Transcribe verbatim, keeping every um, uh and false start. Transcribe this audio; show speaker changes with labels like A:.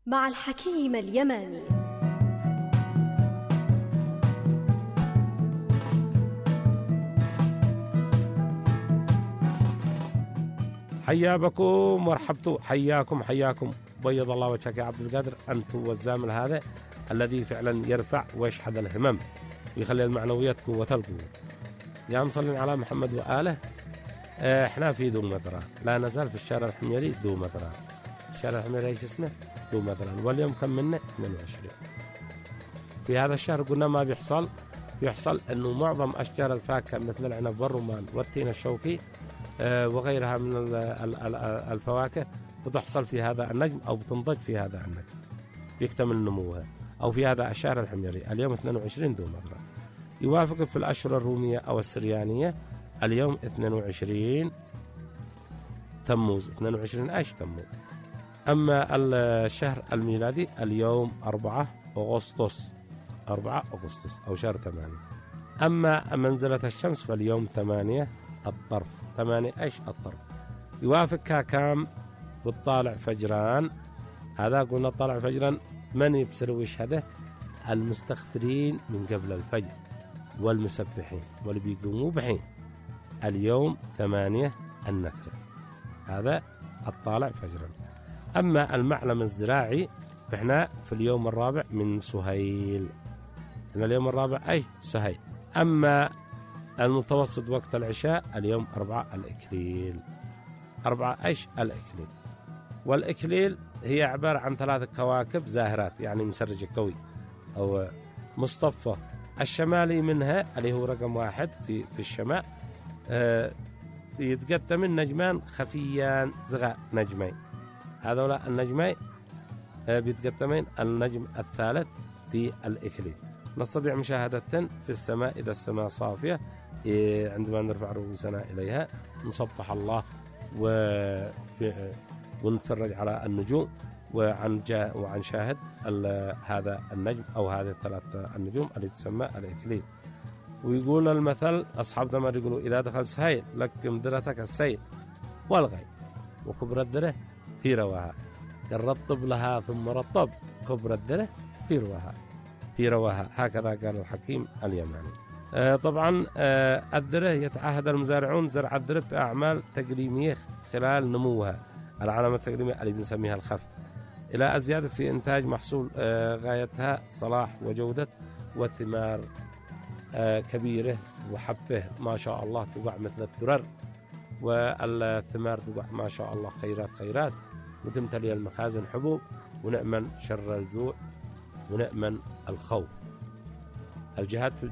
A: مع الحكيم اليماني.
B: حيا بكم مرحبتوا، حياكم حياكم، بيض الله وجهك يا عبد القادر. أنتم والزامل هذا الذي فعلا يرفع ويشحذ الهمم ويخلي المعنويات قوة القوة. يا مصلين على محمد وآله. احنا في ذو مذرة، لا نزال في الشارع الحميري ذو مذرة. الشارع الحميري ايش اسمه؟ ذو مذرة. واليوم كم منه؟ اثنين وعشرين. في هذا الشهر قلنا ما بيحصل بيحصل انه معظم اشجار الفاكهة مثل العنب والرمان والتين الشوكي وغيرها من الفواكه بتحصل في هذا النجم أو بتنضج في هذا النجم، بيكتمل نموها. أو في هذا الشهر الحميري اليوم اثنين وعشرين ذو مذرة، يوافق في الأشهر الرومية أو السريانية اليوم اثنين وعشرين تموز. اثنين وعشرين ايش تموز. أما الشهر الميلادي اليوم أربعة أغسطس، أربعة أغسطس أو شهر ثمانية. أما منزلة الشمس فاليوم ثمانية الطرف. ثمانية ايش الطرف، يوافق كام بالطالع فجران. هذا قلنا طالع فجرا من يبصر ويشهده؟ المستغفرين من قبل الفجر والمسبحين واللي بيقوموا بحين. اليوم ثمانية النثر، هذا الطالع فجرا. أما المعلم الزراعي فإحنا في اليوم الرابع من سهيل، إن اليوم الرابع أي سهيل. أما المتوسط وقت العشاء اليوم أربعة الإكليل. أربعة إيش الإكليل. والإكليل هي عبارة عن ثلاث كواكب زاهرات، يعني مسرجة قوي أو مصطفى. الشمالي منها اللي هو رقم واحد في في الشمال آه يتقدم النجمان خفيان زغاء نجمين. هذولا النجمين آه بيتقدمين النجم الثالث في الإكليل. نستطيع مشاهدة في السماء إذا السماء صافية إيه عندما نرفع رؤوسنا إليها نصبح الله وفي ونتفرج على النجوم وعن جا وعن شاهد هذا النجم أو هذه الثلاث النجوم اللي تسمى الإكليل. ويقول المثل أصحاب دمر يقولوا إذا دخل سهيل لكم درتك السيل والغي وكبر الدره في رواها، رطب لها ثم رطب كبر الدره في رواها في رواها هكذا قال الحكيم اليماني. آه طبعا آه الدره يتعهد المزارعون زرع الدره بأعمال تقليمية خلال نموها، العلامة التقليمية اللي بنسميها الخف، إلى الزيادة في إنتاج محصول آه غايتها صلاح وجودة والثمار آه كبيرة وحبه ما شاء الله تقع مثل الدرر، والثمار تقع ما شاء الله خيرات خيرات، وتمتلي المخازن حبوب، ونأمن شر الجوع ونأمن الخوف. الجهاد في